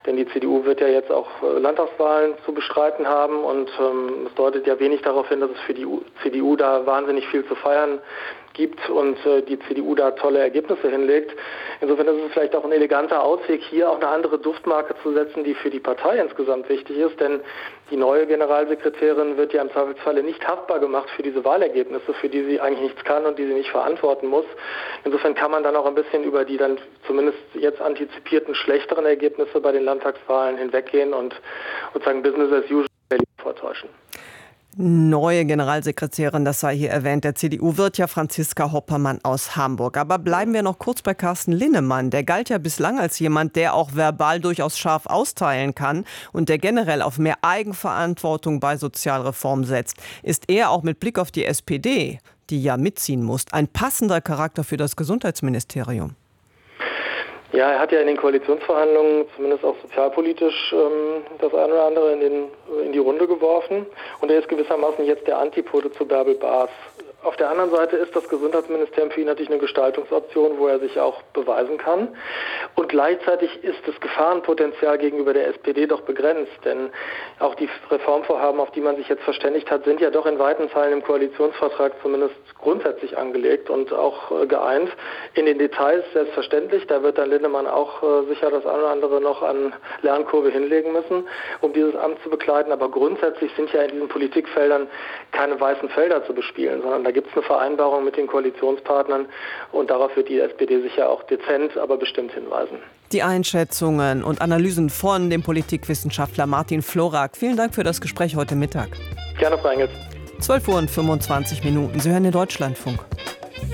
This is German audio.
Denn die CDU wird ja jetzt auch Landtagswahlen zu bestreiten haben und es deutet ja wenig darauf hin, dass es für die CDU da wahnsinnig viel zu feiern gibt und die CDU da tolle Ergebnisse hinlegt. Insofern ist es vielleicht auch ein eleganter Ausweg, hier auch eine andere Duftmarke zu setzen, die für die Partei insgesamt wichtig ist, denn die neue Generalsekretärin wird ja im Zweifelsfalle nicht haftbar gemacht für diese Wahlergebnisse, für die sie eigentlich nichts kann und die sie nicht verantworten muss. Insofern kann man dann auch ein bisschen über die dann zumindest jetzt antizipierten schlechteren Ergebnisse bei den Landtagswahlen hinweggehen und sozusagen Business as usual vortäuschen. Neue Generalsekretärin, das sei hier erwähnt, der CDU wird ja Franziska Hoppermann aus Hamburg. Aber bleiben wir noch kurz bei Carsten Linnemann. Der galt ja bislang als jemand, der auch verbal durchaus scharf austeilen kann und der generell auf mehr Eigenverantwortung bei Sozialreform setzt. Ist er auch mit Blick auf die SPD, die ja mitziehen muss, ein passender Charakter für das Gesundheitsministerium? Ja, er hat ja in den Koalitionsverhandlungen zumindest auch sozialpolitisch das eine oder andere in die Runde geworfen. Und er ist gewissermaßen jetzt der Antipode zu Bärbel Baas. Auf der anderen Seite ist das Gesundheitsministerium für ihn natürlich eine Gestaltungsoption, wo er sich auch beweisen kann. Und gleichzeitig ist das Gefahrenpotenzial gegenüber der SPD doch begrenzt. Denn auch die Reformvorhaben, auf die man sich jetzt verständigt hat, sind ja doch in weiten Teilen im Koalitionsvertrag zumindest grundsätzlich angelegt und auch geeint. In den Details selbstverständlich, da wird dann Linnemann auch sicher das eine oder andere noch an Lernkurve hinlegen müssen, um dieses Amt zu bekleiden. Aber grundsätzlich sind ja in diesen Politikfeldern keine weißen Felder zu bespielen, sondern da gibt es eine Vereinbarung mit den Koalitionspartnern und darauf wird die SPD sicher auch dezent, aber bestimmt hinweisen. Die Einschätzungen und Analysen von dem Politikwissenschaftler Martin Florak. Vielen Dank für das Gespräch heute Mittag. Gerne, Frau Engels. 12:25 Uhr. Sie hören den Deutschlandfunk.